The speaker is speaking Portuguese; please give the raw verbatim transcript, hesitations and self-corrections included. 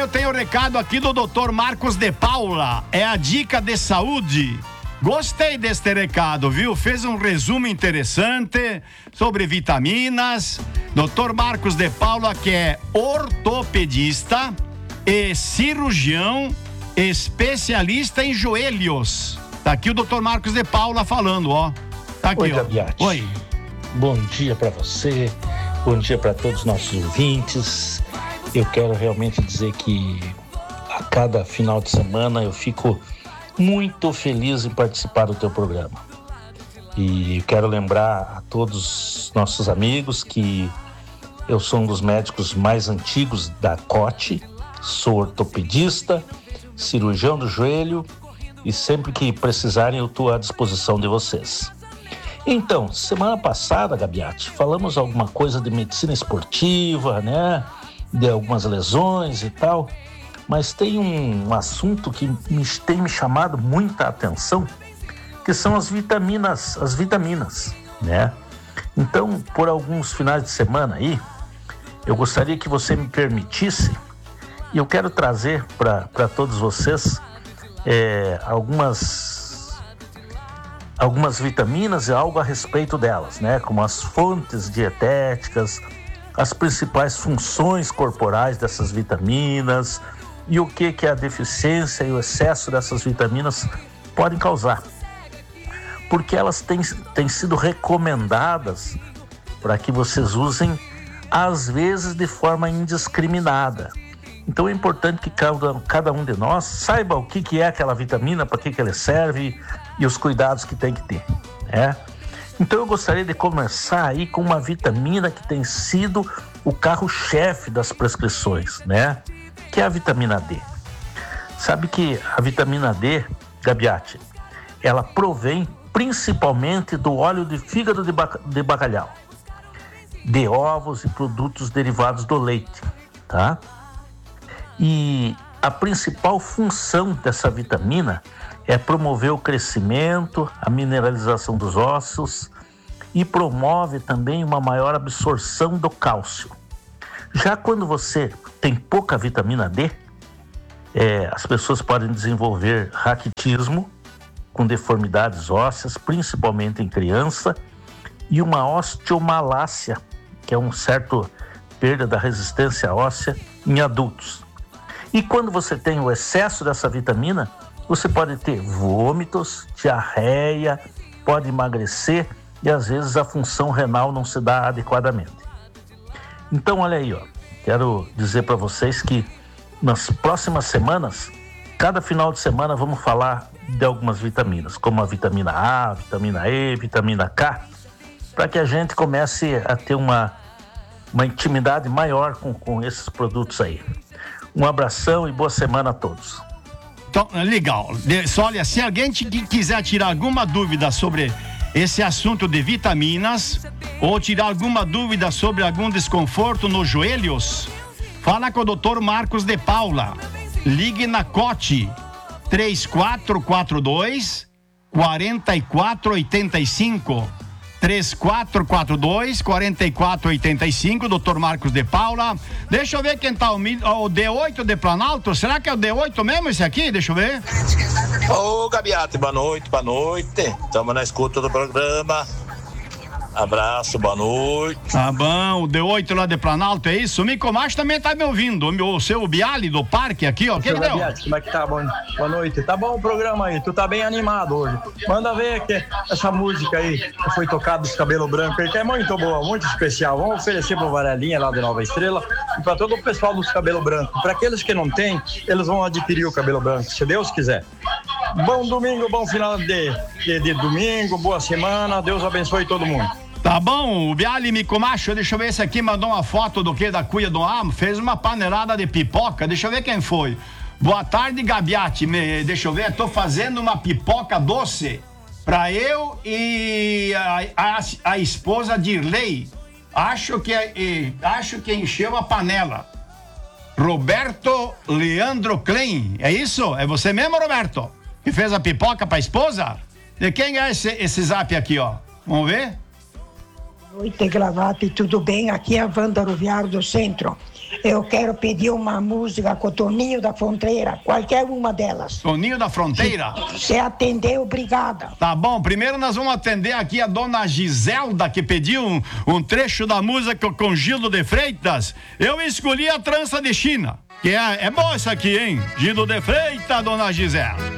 eu tenho o recado aqui do doutor Marcos de Paula. É a dica de saúde. Gostei deste recado, viu? Fez um resumo interessante sobre vitaminas. doutor Marcos de Paula, que é ortopedista e cirurgião especialista em joelhos. Tá aqui o doutor Marcos de Paula falando, ó. Tá aqui, Oi, ó. Gabiati. Oi. Bom dia para você, bom dia para todos os nossos ouvintes. Eu quero realmente dizer que a cada final de semana eu fico muito feliz em participar do teu programa. E quero lembrar a todos os nossos amigos que eu sou um dos médicos mais antigos da C O T, sou ortopedista, cirurgião do joelho e sempre que precisarem eu estou à disposição de vocês. Então, semana passada, Gabiati, falamos alguma coisa de medicina esportiva, né? De algumas lesões e tal. Mas tem um, um assunto que me, tem me chamado muita atenção, que são as vitaminas, as vitaminas, né? Então, por alguns finais de semana aí, eu gostaria que você me permitisse, e eu quero trazer para todos vocês é, algumas, algumas vitaminas e algo a respeito delas, né? Como as fontes dietéticas, as principais funções corporais dessas vitaminas, e o que, que a deficiência e o excesso dessas vitaminas podem causar. Porque elas têm, têm sido recomendadas para que vocês usem, às vezes, de forma indiscriminada. Então é importante que cada, cada um de nós saiba o que, que é aquela vitamina, para que, que ela serve e os cuidados que tem que ter, né? Então eu gostaria de começar aí com uma vitamina que tem sido o carro-chefe das prescrições, né? Que é a vitamina D. Sabe que a vitamina D, Gabiati, ela provém principalmente do óleo de fígado de, bac- de bacalhau, de ovos e produtos derivados do leite, tá? E a principal função dessa vitamina é promover o crescimento, a mineralização dos ossos e promove também uma maior absorção do cálcio. Já quando você tem pouca vitamina D, é, as pessoas podem desenvolver raquitismo, com deformidades ósseas, principalmente em criança, e uma osteomalácia, que é um certo perda da resistência óssea em adultos. E quando você tem o excesso dessa vitamina, você pode ter vômitos, diarreia, pode emagrecer e às vezes a função renal não se dá adequadamente. Então, olha aí, ó, quero dizer para vocês que nas próximas semanas, cada final de semana vamos falar de algumas vitaminas, como a vitamina A, vitamina E, vitamina K, para que a gente comece a ter uma, uma intimidade maior com, com esses produtos aí. Um abração e boa semana a todos. Então, legal. Só, olha, se alguém te, quiser tirar alguma dúvida sobre esse assunto de vitaminas ou tirar alguma dúvida sobre algum desconforto nos joelhos, fala com o doutor Marcos de Paula. Ligue na C O T três quatro quatro dois, quatro quatro oito cinco. três quatro quatro dois, quatro quatro oito cinco, doutor Marcos de Paula. Deixa eu ver quem tá, o, o D oito de Planalto. Será que é o D oito mesmo esse aqui? Deixa eu ver. Ô, Gabiati, boa noite, boa noite. Estamos na escuta do programa. Abraço, boa noite. Tá bom, o D oito lá de Planalto, é isso? O Micomacho também tá me ouvindo. O seu Bialy do parque aqui, ó. O que que deu? Gabiati, como é que tá? Bom, boa noite. Tá bom o programa aí, tu tá bem animado hoje. Manda ver que essa música aí que foi tocada dos Cabelo Branco aí, que é muito boa, muito especial. Vamos oferecer pro Varelinha lá de Nova Estrela e pra todo o pessoal dos Cabelo Branco. Pra aqueles que não tem, eles vão adquirir o Cabelo Branco, se Deus quiser. Bom domingo, bom final de, de, de domingo, boa semana, Deus abençoe todo mundo. Tá bom, o Bialy Micomacho, deixa eu ver, esse aqui mandou uma foto do que? Da cuia do amo, fez uma panelada de pipoca, deixa eu ver quem foi. Boa tarde, Gabiati, Me, deixa eu ver, tô fazendo uma pipoca doce pra eu e a, a, a esposa Dirley. Acho que, e, acho que encheu a panela. Roberto Leandro Klein, é isso? É você mesmo, Roberto? Que fez a pipoca pra esposa? De quem é esse, esse zap aqui, ó? Vamos ver? Boa noite, Gravata, tudo bem? Aqui é a Wanda Ruviaro do Centro. Eu quero pedir uma música com o Toninho da Fronteira, qualquer uma delas. Toninho da Fronteira? Se você atender, obrigada. Tá bom, primeiro nós vamos atender aqui a dona Giselda, que pediu um, um trecho da música com Gildo de Freitas. Eu escolhi a Trança de China, que é, é boa essa aqui, hein? Gildo de Freitas, dona Gisela.